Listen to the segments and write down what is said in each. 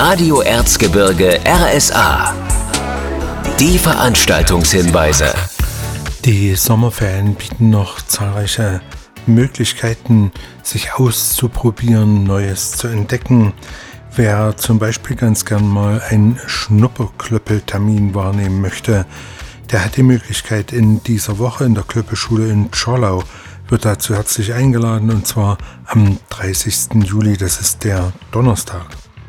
Radio Erzgebirge RSA. Die Veranstaltungshinweise. Die Sommerferien bieten noch zahlreiche Möglichkeiten, sich auszuprobieren, Neues zu entdecken. Wer zum Beispiel ganz gern mal einen Schnupperklöppeltermin wahrnehmen möchte, der hat die Möglichkeit in dieser Woche in der Klöppelschule in Tschorlau, wird dazu herzlich eingeladen, und zwar am 30. Juli, das ist der Donnerstag.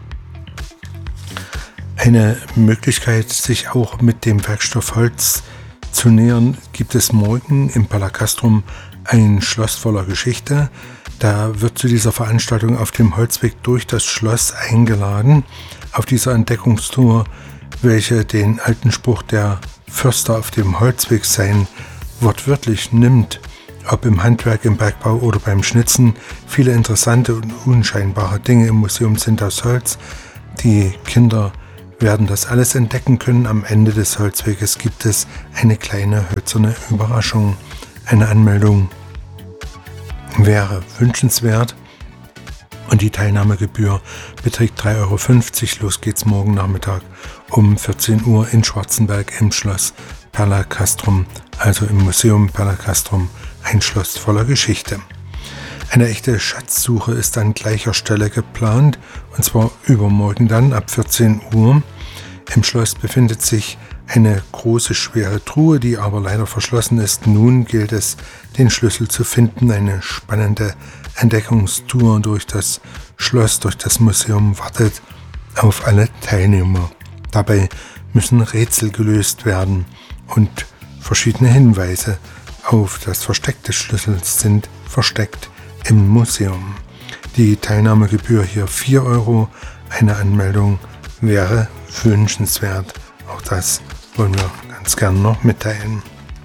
Eine Möglichkeit, sich auch mit dem Werkstoff Holz zu nähern, gibt es morgen im Palacastrum, ein Schloss voller Geschichte. Da wird zu dieser Veranstaltung auf dem Holzweg durch das Schloss eingeladen, auf dieser Entdeckungstour, welche den alten Spruch der Förster auf dem Holzweg sein wortwörtlich nimmt. Ob im Handwerk, im Bergbau oder beim Schnitzen, viele interessante und unscheinbare Dinge im Museum sind aus Holz. Die Kinder werden das alles entdecken können. Am Ende des Holzweges gibt es eine kleine hölzerne Überraschung. Eine Anmeldung wäre wünschenswert und die Teilnahmegebühr beträgt 3,50 Euro. Los geht's morgen Nachmittag um 14 Uhr in Schwarzenberg im Schloss Palacastrum, also im Museum Palacastrum, ein Schloss voller Geschichte. Eine echte Schatzsuche ist an gleicher Stelle geplant, und zwar übermorgen dann ab 14 Uhr. Im Schloss befindet sich eine große, schwere Truhe, die aber leider verschlossen ist. Nun gilt es, den Schlüssel zu finden. Eine spannende Entdeckungstour durch das Schloss, durch das Museum wartet auf alle Teilnehmer. Dabei müssen Rätsel gelöst werden und verschiedene Hinweise auf das Versteck des Schlüssels sind versteckt im Museum. Die Teilnahmegebühr hier 4 Euro. Eine Anmeldung wäre wünschenswert. Auch das wollen wir ganz gern noch mitteilen.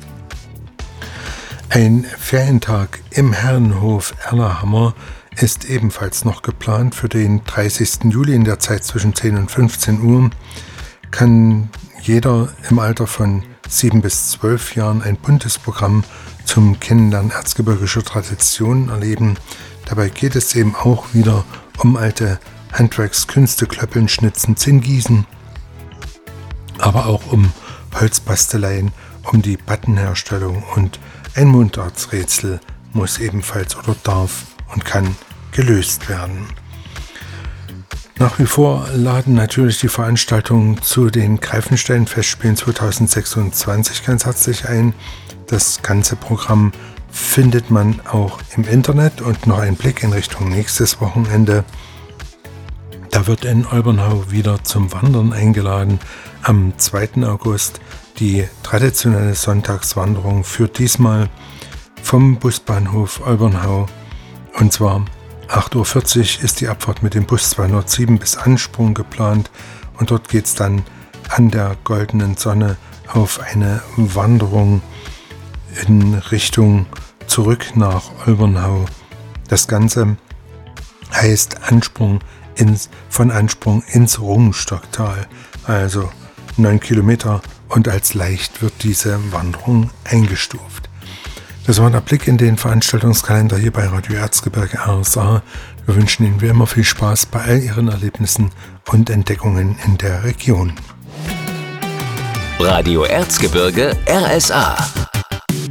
Ein Ferientag im Herrenhof Erlahammer ist ebenfalls noch geplant für den 30. Juli in der Zeit zwischen 10 und 15 Uhr. Kann jeder im Alter von 7 bis 12 Jahren ein buntes Programm zum Kennenlernen erzgebirgischer Traditionen erleben. Dabei geht es eben auch wieder um alte Handwerkskünste, Klöppeln, Schnitzen, Zinngießen, aber auch um Holzbasteleien, um die Battenherstellung, und ein Mundartsrätsel muss ebenfalls oder darf und kann gelöst werden. Nach wie vor laden natürlich die Veranstaltungen zu den Greifenstein-Festspielen 2026 ganz herzlich ein. Das ganze Programm findet man auch im Internet, und noch ein Blick in Richtung nächstes Wochenende. Da wird in Olbernhau wieder zum Wandern eingeladen. Am 2. August die traditionelle Sonntagswanderung führt diesmal vom Busbahnhof Olbernhau, und zwar 8:40 Uhr ist die Abfahrt mit dem Bus 207 bis Ansprung geplant, und dort geht es dann an der goldenen Sonne auf eine Wanderung in Richtung zurück nach Olbernhau. Das Ganze heißt von Ansprung ins Rungstocktal, also 9 Kilometer, und als leicht wird diese Wanderung eingestuft. Das war der Blick in den Veranstaltungskalender hier bei Radio Erzgebirge RSA. Wir wünschen Ihnen wie immer viel Spaß bei all Ihren Erlebnissen und Entdeckungen in der Region. Radio Erzgebirge RSA.